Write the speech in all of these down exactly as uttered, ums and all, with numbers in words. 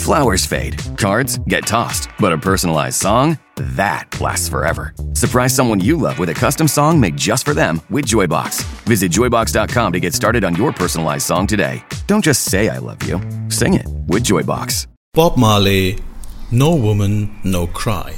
Flowers fade, cards get tossed, but a personalized song, that lasts forever. Surprise someone you love with a custom song made just for them with Joybox. Visit joybox dot com to get started on your personalized song today. Don't just say I love you, sing it with Joybox. Bob Marley, No Woman, No Cry.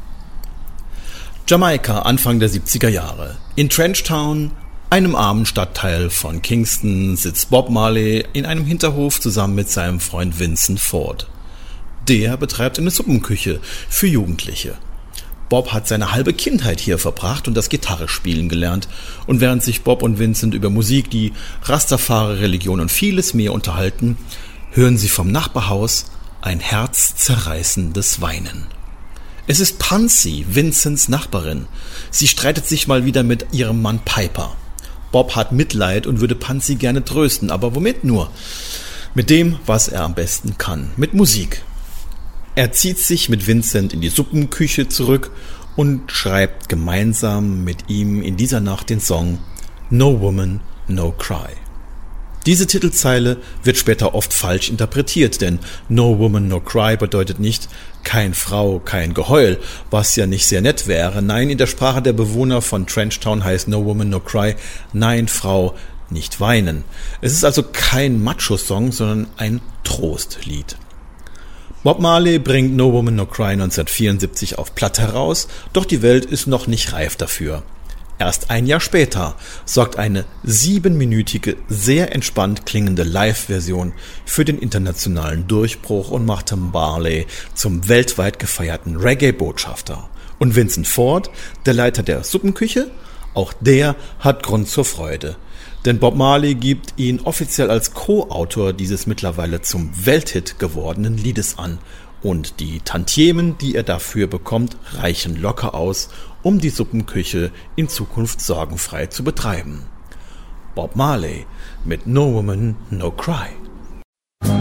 Jamaika, Anfang der siebziger Jahre. In Trenchtown, einem armen Stadtteil von Kingston, sitzt Bob Marley in einem Hinterhof zusammen mit seinem Freund Vincent Ford. Der betreibt eine Suppenküche für Jugendliche. Bob hat seine halbe Kindheit hier verbracht und das Gitarrespielen gelernt. Und während sich Bob und Vincent über Musik, die Rastafari, Religion und vieles mehr unterhalten, hören sie vom Nachbarhaus ein herzzerreißendes Weinen. Es ist Pansy, Vincents Nachbarin. Sie streitet sich mal wieder mit ihrem Mann Piper. Bob hat Mitleid und würde Pansy gerne trösten, aber womit nur? Mit dem, was er am besten kann, mit Musik. Er zieht sich mit Vincent in die Suppenküche zurück und schreibt gemeinsam mit ihm in dieser Nacht den Song No Woman, No Cry. Diese Titelzeile wird später oft falsch interpretiert, denn No Woman, No Cry bedeutet nicht kein Frau, kein Geheul, was ja nicht sehr nett wäre. Nein, in der Sprache der Bewohner von Trenchtown heißt No Woman, No Cry, nein, Frau, nicht weinen. Es ist also kein Macho-Song, sondern ein Trostlied. Bob Marley bringt No Woman, No Cry neunzehnhundertvierundsiebzig auf Platte heraus, doch die Welt ist noch nicht reif dafür. Erst ein Jahr später sorgt eine siebenminütige, sehr entspannt klingende Live-Version für den internationalen Durchbruch und machte Marley zum weltweit gefeierten Reggae-Botschafter. Und Vincent Ford, der Leiter der Suppenküche, auch der hat Grund zur Freude. Denn Bob Marley gibt ihn offiziell als Co-Autor dieses mittlerweile zum Welthit gewordenen Liedes an. Und die Tantiemen, die er dafür bekommt, reichen locker aus, um die Suppenküche in Zukunft sorgenfrei zu betreiben. Bob Marley mit No Woman, No Cry.